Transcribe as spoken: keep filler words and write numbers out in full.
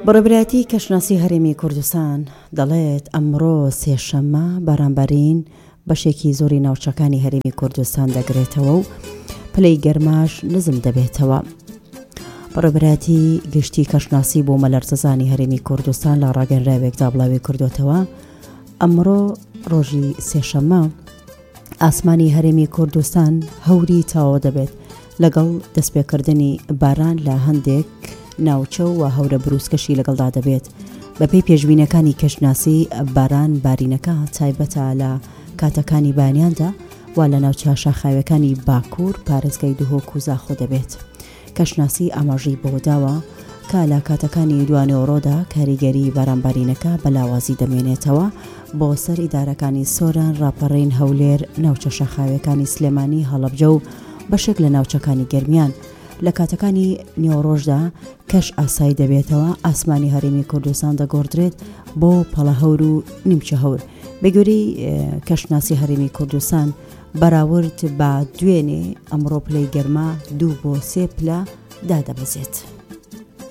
بەڕێبەتی کەشناسی هەرێمی کوردستان دەڵێت ئەمڕۆ سێشەممە بەرامبەرین بەشێکی زۆری ناوچەکانی هەرێمی کوردستان دەگرێتەوە و پلەی گەرماش نزم دەبێتەوە. بەڕێبەتی گشتی کەشناسی بۆ مەلەرزەزانی هەرێمی کوردستان لە ڕاگەنراوێکدا بڵاوی کردوتەوە. ئەمڕۆ ڕۆژی سێشەممە ئاسمانی هەرێمی کوردستان هەوری تاوە دەبێت لەگەڵ دەستپێکردنی باران لە هەندێک ناوچە و هەورە بروسکەشی لەگەڵدا دەبێت. بەپێی پێشبینەکانی کەشناسی باران بارینەکە تایبەتە لە کاتەکانی بانیاندا و لە ناوچە شاخاوەکانی باکوور پارێزگای دهۆک و زاخۆ دەبێت. کەشناسی ئاماژەی بۆ داوە کە لە کاتەکانی دوانێوڕۆدا کاریگەری بارانبارینەکە بەلاوازی دەمێنێتەوە بۆ سەر ئیدارەکانی سۆران، ڕاپەڕین، هەولێر، ناوچە شاخاوەکانی سلێمانی، هەڵەبجە و بەشێک لە ناوچەکانی گەرمیان. لە کاتەکانی نیوەڕۆژدا کەش ئاسایی دەبێتەوە. ئاسمانی هەرێمی کوردستان دەگۆڕدرێت بۆ پەڵە هەور و نیمچە هەور. بەگوێرەی کەشناسی هەرێمی کوردستان بەراورد بە دوێنێ ئەمڕۆ پلەی گەرما دوو بۆ سێ پلە دادەبەزێت.